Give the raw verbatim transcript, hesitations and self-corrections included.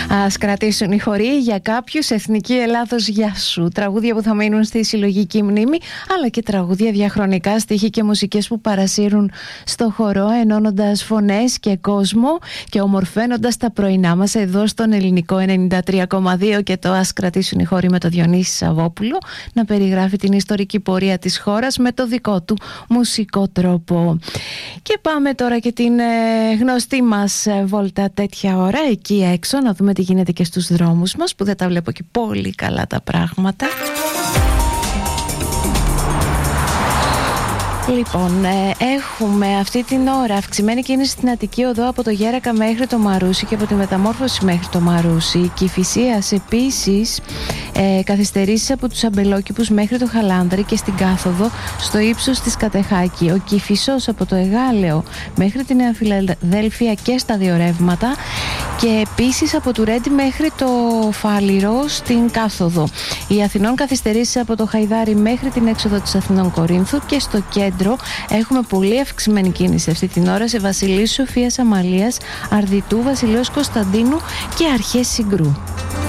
Ας κρατήσουν οι χοροί για κάποιους, Εθνική Ελλάδος γεια σου. Τραγούδια που θα μείνουν στη συλλογική μνήμη, αλλά και τραγούδια διαχρονικά, στίχοι και μουσικές που παρασύρουν στο χορό, ενώνοντας φωνές και κόσμο και ομορφαίνοντας τα πρωινά μας εδώ στον Ελληνικό ενενήντα τρία κόμμα δύο. Και το Ας κρατήσουν οι χοροί με το Διονύση Σαββόπουλο να περιγράφει την ιστορική πορεία της χώρας με το δικό του μουσικό τρόπο. Και πάμε τώρα και την ε, γνωστή μας βόλτα τέτοια ώρα εκεί έξω, να δούμε τι γίνεται και στους δρόμους μας, που δεν τα βλέπω και πολύ καλά τα πράγματα. Λοιπόν, ε, έχουμε αυτή την ώρα αυξημένη κίνηση στην Αττική Οδό από το Γέρακα μέχρι το Μαρούσι και από τη Μεταμόρφωση μέχρι το Μαρούσι. Κηφισίας επίσης, ε, καθυστερήσεις από τους Αμπελόκηπους μέχρι το Χαλάνδρη και στην κάθοδο στο ύψος της Κατεχάκη. Ο Κηφισός από το Εγάλεο μέχρι τη Νέα Φιλαδέλφια και στα δύο ρεύματα, και επίσης από του Ρέντι μέχρι το Φάληρο στην κάθοδο. Οι Αθηνών καθυστερήσεις από το Χαϊδάρι μέχρι την έξοδο της Αθηνών Κορίνθου, και στο κέντρο έχουμε πολύ αυξημένη κίνηση αυτή την ώρα σε Βασιλής Σοφίας Αμαλίας, Αρδιτού, Βασιλέως Κωνσταντίνου και Αρχές Συγκρού.